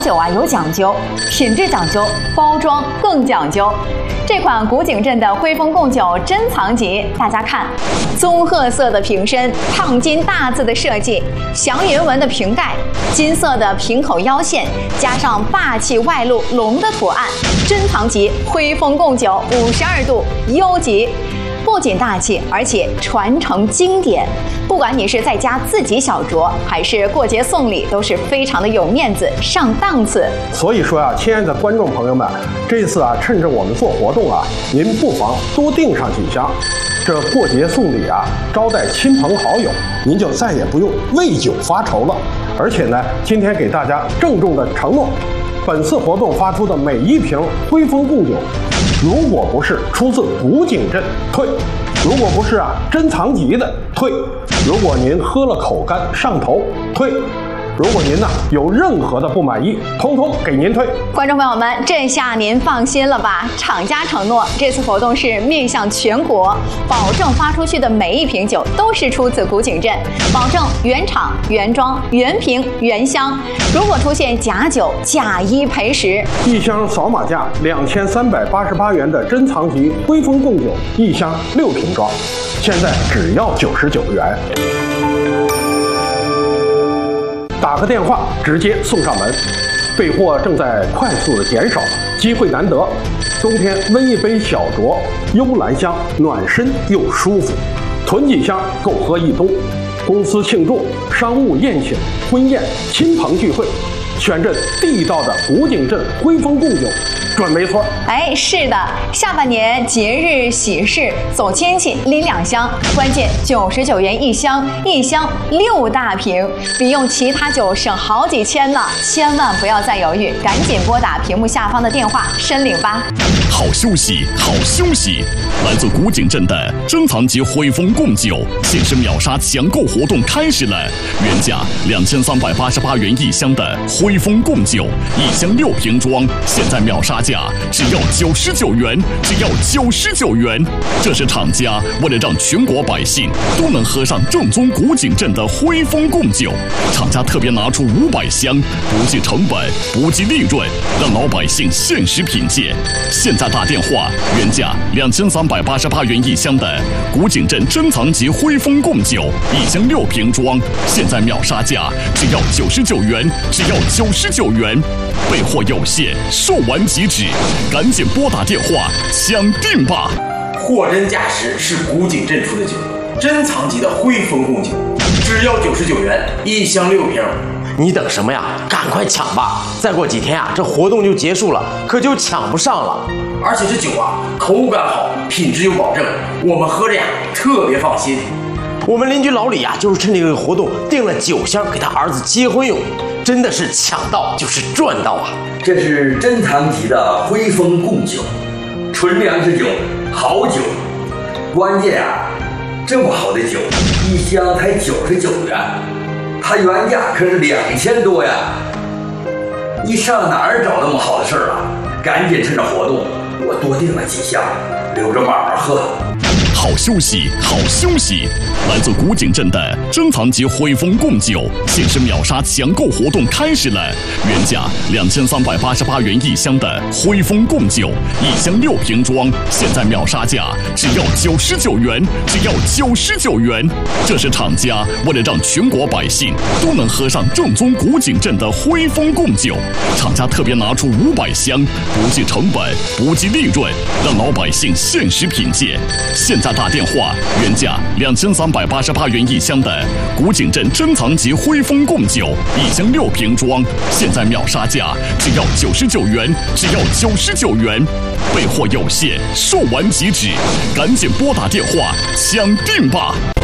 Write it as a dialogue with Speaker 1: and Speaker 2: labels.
Speaker 1: 酒啊有讲究，品质讲究，包装更讲究。这款古井镇的徽风贡酒珍藏级，大家看，棕褐色的瓶身，烫金大字的设计，祥云纹的瓶盖，金色的瓶口腰线，加上霸气外露龙的图案，珍藏级徽风贡酒52度优级。不仅大气，而且传承经典。不管你是在家自己小酌，还是过节送礼，都是非常的有面子、上档次。
Speaker 2: 所以说啊，亲爱的观众朋友们，这次啊，趁着我们做活动啊，您不妨多订上几箱。这过节送礼啊，招待亲朋好友，您就再也不用为酒发愁了。而且呢，今天给大家郑重的承诺，本次活动发出的每一瓶徽风贡酒，如果不是出自古井镇，退；如果不是啊珍藏级的，退；如果您喝了口干上头，退；如果您呢有任何的不满意，通通给您退。
Speaker 1: 观众朋友们，这下您放心了吧？厂家承诺，这次活动是面向全国，保证发出去的每一瓶酒都是出自古井镇，保证原厂、原装、原瓶、原箱。如果出现假酒，假一赔10。
Speaker 2: 一箱扫码价2388元的珍藏级徽风贡酒，一箱6瓶装，现在只要99元。打个电话直接送上门，备货正在快速的减少，机会难得。冬天温一杯小酌，幽兰香，暖身又舒服，囤几箱够喝一冬。公司庆祝、商务宴请、婚宴、亲朋聚会，选这地道的古井镇徽风贡酒，准没错。
Speaker 1: 哎，是的，下半年节日喜事走亲戚拎2箱，关键99元一箱，一箱6大瓶，比用其他酒省好几千呢！千万不要再犹豫，赶紧拨打屏幕下方的电话申领吧。
Speaker 3: 好休息，好休息！来自古井镇的珍藏级徽风贡酒限时秒杀抢购活动开始了，原价2388元一箱的徽风贡酒，一箱6瓶装，现在秒杀价只要99元，只要99元。这是厂家为了让全国百姓都能喝上正宗古井镇的徽风贡酒，厂家特别拿出500箱，不计成本，不计利润，让老百姓限时品鉴。现在打电话，原价2388元一箱的古井镇珍藏级徽风贡酒，一箱6瓶装，现在秒杀价只要99元，只要99元。备货有限，售完即止，赶紧拨打电话抢订吧！
Speaker 4: 货真价实是古井镇出的酒，珍藏级的徽风贡酒，只要99元，一箱6瓶。
Speaker 5: 你等什么呀？赶快抢吧！再过几天啊，这活动就结束了，可就抢不上了。
Speaker 4: 而且这酒啊，口感好，品质有保证，我们喝着呀特别放心。
Speaker 5: 我们邻居老李啊，就是趁这个活动订了9箱给他儿子结婚用，真的是抢到就是赚到啊！
Speaker 6: 这是珍藏级的徽风贡酒，纯粮之酒，好酒。关键啊，这么好的酒，一箱才99元，它原价可是2000多呀！你上哪儿找那么好的事儿啊？赶紧趁着活动，我多订了几箱，留着慢慢喝。
Speaker 3: 好休息，好休息！来自古井镇的珍藏级徽风贡酒限时秒杀抢购活动开始了，原价2388元一箱的徽风贡酒，一箱6瓶装，现在秒杀价只要99元，只要99元。这是厂家为了让全国百姓都能喝上正宗古井镇的徽风贡酒，厂家特别拿出500箱，不计成本，不计利润，让老百姓限时品鉴。现在打电话，原价2388元一箱的古井镇珍藏级徽风贡酒，一箱6瓶装，现在秒杀价只要99元，只要99元。备货有限，售完即止，赶紧拨打电话抢订吧！